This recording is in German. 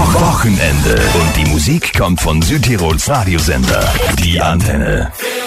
Wochenende. Und die Musik kommt von Südtirols Radiosender. Die Antenne.